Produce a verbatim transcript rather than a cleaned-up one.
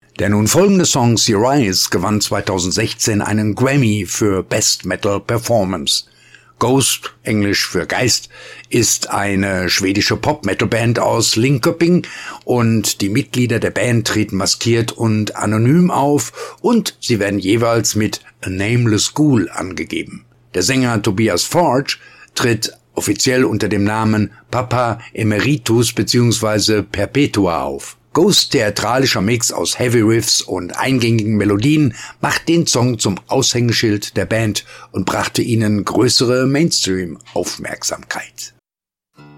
Der nun folgende Song "See Rise" gewann zweitausendsechzehn einen Grammy für Best Metal Performance. Ghost, englisch für Geist, ist eine schwedische Pop-Metal-Band aus Linköping und die Mitglieder der Band treten maskiert und anonym auf und sie werden jeweils mit A Nameless Ghoul angegeben. Der Sänger Tobias Forge tritt offiziell unter dem Namen Papa Emeritus bzw. Perpetua auf. Ghosts theatralischer Mix aus Heavy Riffs und eingängigen Melodien macht den Song zum Aushängeschild der Band und brachte ihnen größere Mainstream-Aufmerksamkeit.